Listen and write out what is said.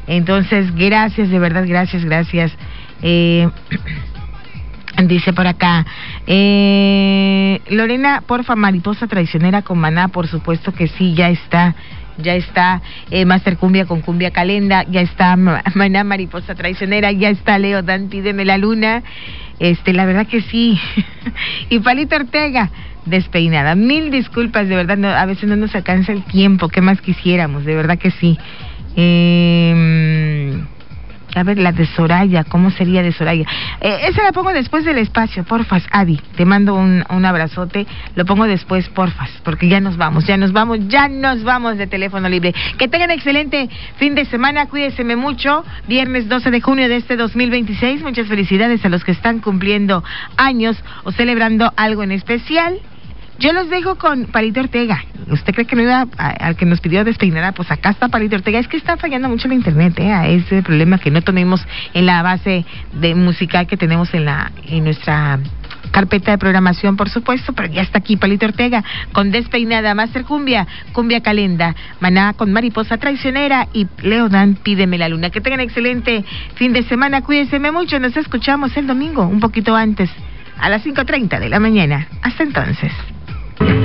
Entonces, gracias, de verdad, gracias. Dice por acá, Lorena, porfa, mariposa traicionera con Maná, por supuesto que sí, ya está Master Cumbia con Cumbia Calenda, ya está Maná, mariposa traicionera, ya está Leo Dan, pídeme la luna, la verdad que sí. Y Palito Ortega, despeinada, mil disculpas, de verdad, no, a veces no nos alcanza el tiempo, ¿qué más quisiéramos? De verdad que sí. A ver, la de Soraya, ¿cómo sería de Soraya? Esa la pongo después del espacio, porfas, Adi, te mando un abrazote, lo pongo después, porfas, porque ya nos vamos de teléfono libre. Que tengan excelente fin de semana, cuídense mucho, viernes 12 de junio de este 2026, muchas felicidades a los que están cumpliendo años o celebrando algo en especial. Yo los dejo con Palito Ortega. ¿Usted cree que no iba al que nos pidió despeinada? Pues acá está Palito Ortega. Es que está fallando mucho la internet, ese problema que no tenemos en la base de musical que tenemos en nuestra carpeta de programación, por supuesto, pero ya está aquí Palito Ortega con Despeinada, Master Cumbia, Cumbia Calenda, Maná con Mariposa Traicionera y Leo Dan, Pídeme la Luna. Que tengan excelente fin de semana, cuídense mucho, nos escuchamos el domingo, un poquito antes, a las 5:30 de la mañana. Hasta entonces.